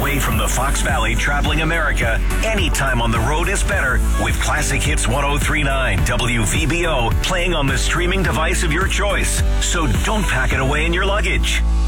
away from the Fox Valley traveling America, anytime on the road is better with Classic Hits 1039 WVBO playing on the streaming device of your choice. So don't pack it away in your luggage.